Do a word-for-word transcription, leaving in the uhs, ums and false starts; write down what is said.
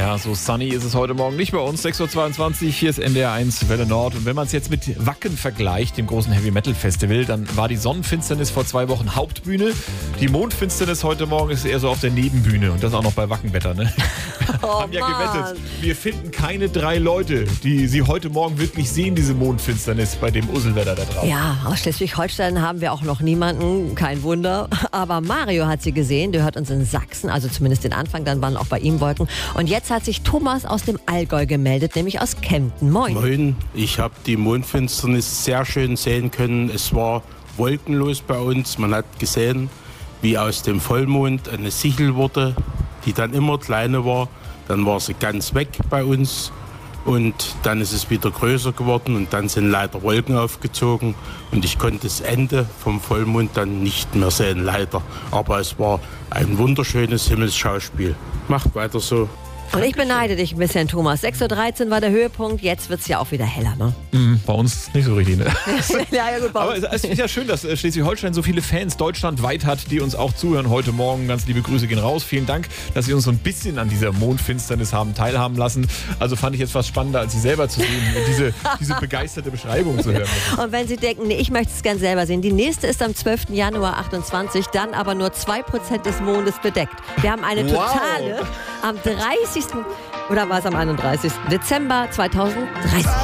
Ja, so sunny ist es heute Morgen nicht bei uns. sechs Uhr zweiundzwanzig, hier ist N D R eins Welle Nord. Und wenn man es jetzt mit Wacken vergleicht, dem großen Heavy Metal Festival, dann war die Sonnenfinsternis vor zwei Wochen Hauptbühne. Die Mondfinsternis heute Morgen ist eher so auf der Nebenbühne. Und das auch noch bei Wackenwetter, ne? Wir Oh, haben ja Mann. gewettet, wir finden keine drei Leute, die sie heute Morgen wirklich sehen, diese Mondfinsternis bei dem Usselwetter da draußen. Ja, aus Schleswig-Holstein haben wir auch noch niemanden, kein Wunder. Aber Mario hat sie gesehen, der hört uns in Sachsen, also zumindest den Anfang, dann waren auch bei ihm Wolken. Und jetzt hat sich Thomas aus dem Allgäu gemeldet, nämlich aus Kempten. Moin. Moin, ich habe die Mondfinsternis sehr schön sehen können. Es war wolkenlos bei uns. Man hat gesehen, wie aus dem Vollmond eine Sichel wurde, die dann immer kleiner war. Dann war sie ganz weg bei uns und dann ist es wieder größer geworden und dann sind leider Wolken aufgezogen und ich konnte das Ende vom Vollmond dann nicht mehr sehen, leider. Aber es war ein wunderschönes Himmelsschauspiel. Macht weiter so. Und ich beneide dich ein bisschen, Thomas. sechs Uhr dreizehn war der Höhepunkt, jetzt wird es ja auch wieder heller, ne? Mhm, bei uns nicht so richtig, ne? ja, ja, gut, bei Aber uns. es ist ja schön, dass äh, Schleswig-Holstein so viele Fans deutschlandweit hat, die uns auch zuhören heute Morgen. Ganz liebe Grüße gehen raus. Vielen Dank, dass Sie uns so ein bisschen an dieser Mondfinsternis haben teilhaben lassen. Also fand ich jetzt fast spannender, als Sie selber zu sehen, diese, diese begeisterte Beschreibung zu hören. Und wenn Sie denken, nee, ich möchte es gern selber sehen, die nächste ist am zwölften Januar achtundzwanzig, dann aber nur zwei Prozent des Mondes bedeckt. Wir haben eine Wow. totale am dreißigsten oder war es am einunddreißigsten Dezember zweitausenddreißig.